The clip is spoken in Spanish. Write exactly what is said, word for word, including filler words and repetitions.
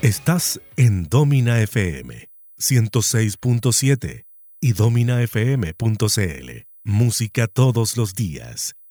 Estás en Domina F M ciento seis punto siete y domina f m punto c l. Música todos los días.